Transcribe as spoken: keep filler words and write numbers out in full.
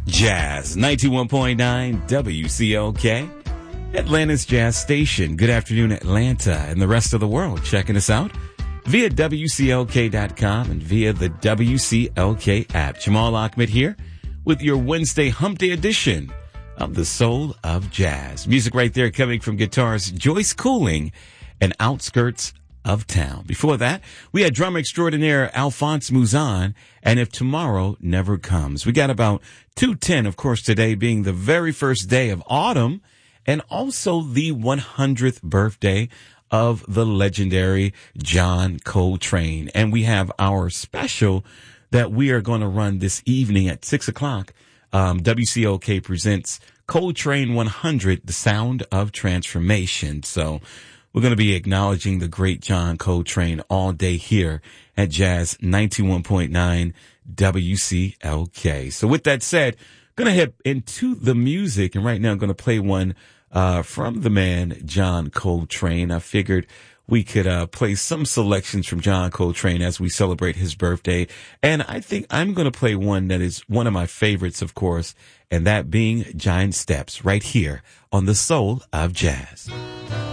Jazz ninety-one point nine W C L K, Atlanta's Jazz Station. Good afternoon, Atlanta and the rest of the world. Checking us out via W C L K dot com and via the W C L K app. Jamal Ahmed here with your Wednesday Hump Day edition of the Soul of Jazz. Music right there coming from guitars Joyce Cooling and Outskirts of Town. Before that, we had drummer extraordinaire Alphonse Mouzon and If Tomorrow Never Comes. We got about two ten, of course, today being the very first day of autumn and also the one hundredth birthday of the legendary John Coltrane. And we have our special that we are going to run this evening at six o'clock. Um, W C L K presents Coltrane one hundred, The Sound of Transformation. So we're going to be acknowledging the great John Coltrane all day here at Jazz ninety-one point nine W C L K. So with that said, going to head into the music. And right now I'm going to play one uh from the man John Coltrane. I figured we could uh play some selections from John Coltrane as we celebrate his birthday. And I think I'm going to play one that is one of my favorites, of course, and that being Giant Steps right here on the Soul of Jazz.